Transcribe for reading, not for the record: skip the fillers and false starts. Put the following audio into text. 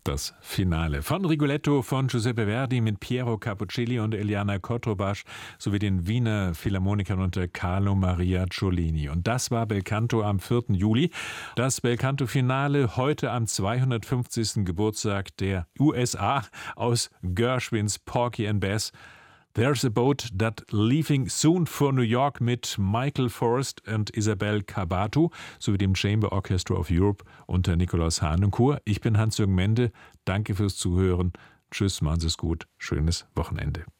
Das Finale von Rigoletto von Giuseppe Verdi mit Piero Cappuccilli und Eliana Cotrobas sowie den Wiener Philharmonikern unter Carlo Maria Giolini. Und das war Belcanto am 4. Juli. Das Belcanto-Finale heute am 250. Geburtstag der USA aus Gershwins Porgy and Bess. There's a Boat That Leaving Soon for New York mit Michael Forrest und Isabel Cabatu sowie dem Chamber Orchestra of Europe unter Nikolaus Harnoncourt. Ich bin Hans-Jürgen Mende. Danke fürs Zuhören. Tschüss, machen Sie es gut. Schönes Wochenende.